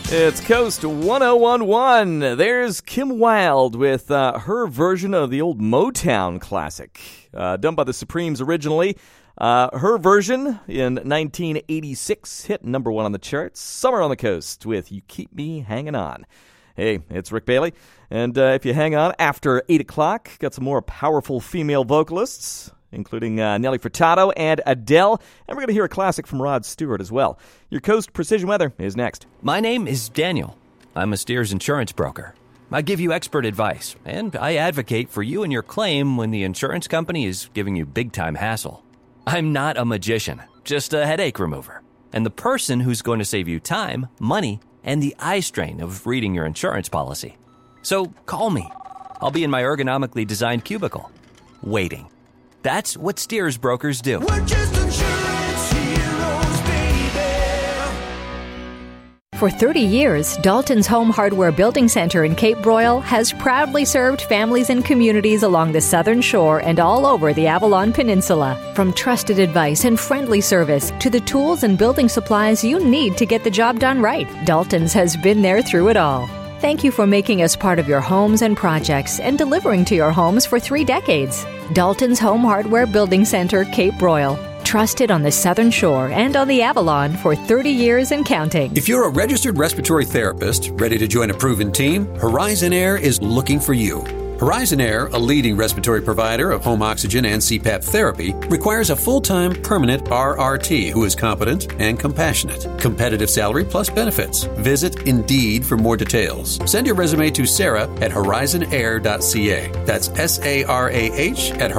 It's Coast 1011. There's Kim Wilde with her version of the old Motown classic, done by the Supremes originally. Her version in 1986 hit number 1 on the charts. Summer on the Coast with You Keep Me Hanging On. Hey, it's Rick Bailey. And if you hang on after 8 o'clock, got some more powerful female vocalists, including Nelly Furtado and Adele. And we're going to hear a classic from Rod Stewart as well. Your Coast Precision Weather is next. My name is Daniel. I'm a Steers insurance broker. I give you expert advice, and I advocate for you and your claim when the insurance company is giving you big-time hassle. I'm not a magician, just a headache remover, and the person who's going to save you time, money, and the eye strain of reading your insurance policy. So call me. I'll be in my ergonomically designed cubicle, waiting. That's what Steers brokers do. We're just insurance heroes, baby. For 30 years, Dalton's Home Hardware Building Center in Cape Broyle has proudly served families and communities along the southern shore and all over the Avalon Peninsula. From trusted advice and friendly service to the tools and building supplies you need to get the job done right, Dalton's has been there through it all. Thank you for making us part of your homes and projects and delivering to your homes for 3 decades. Dalton's Home Hardware Building Center, Cape Broyle. Trusted on the Southern Shore and on the Avalon for 30 years and counting. If you're a registered respiratory therapist ready to join a proven team, Horizon Air is looking for you. Horizon Air, a leading respiratory provider of home oxygen and CPAP therapy, requires a full-time permanent RRT who is competent and compassionate. Competitive salary plus benefits. Visit Indeed for more details. Send your resume to Sarah at horizonair.ca. That's SARAH at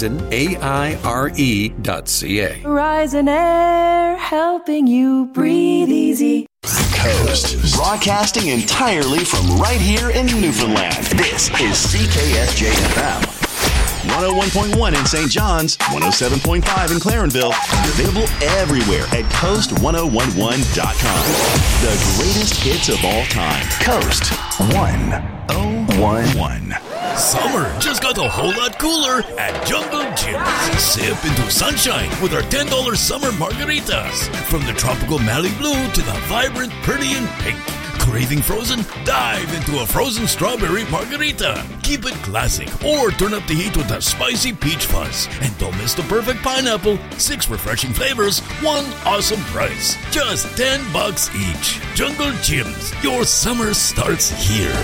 horizonaire.ca. Horizon Air, helping you breathe easy. Coast, broadcasting entirely from right here in Newfoundland. This is CKSJ-FM. 101.1 in St. John's, 107.5 in Clarenville, and available everywhere at coast1011.com. The greatest hits of all time. Coast 1011. Summer just got a whole lot cooler at Jungle Gyms. Sip into sunshine with our $10 summer margaritas. From the tropical Mali Blue to the vibrant Perdian Pink. Craving frozen? Dive into a frozen strawberry margarita. Keep it classic or turn up the heat with a spicy peach fuzz. And don't miss the perfect pineapple. 6 refreshing flavors, 1 awesome price. Just $10 each. Jungle Gyms. Your summer starts here.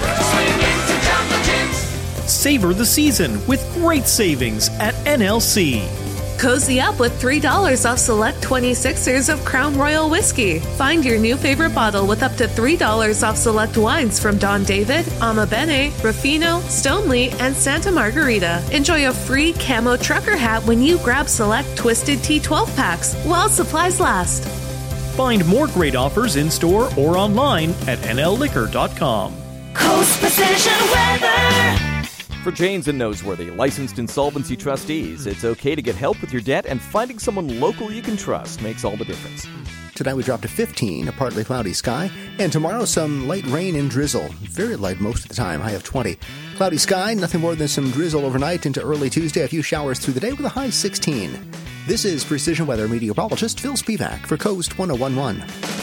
Savor the season with great savings at NLC. Cozy up with $3 off select 26ers of Crown Royal Whiskey. Find your new favorite bottle with up to $3 off select wines from Don David, Ama Bene, Ruffino, Stoneleigh, and Santa Margarita. Enjoy a free camo trucker hat when you grab select Twisted Tea 12 packs while supplies last. Find more great offers in-store or online at nlliquor.com. Coast Precision Weather. For Janes and Noseworthy, licensed insolvency trustees, it's okay to get help with your debt, and finding someone local you can trust makes all the difference. Tonight we drop to 15, a partly cloudy sky, and tomorrow some light rain and drizzle. Very light most of the time, high of 20. Cloudy sky, nothing more than some drizzle overnight into early Tuesday, a few showers through the day with a high 16. This is Precision Weather meteorologist Phil Spivak for Coast 1011.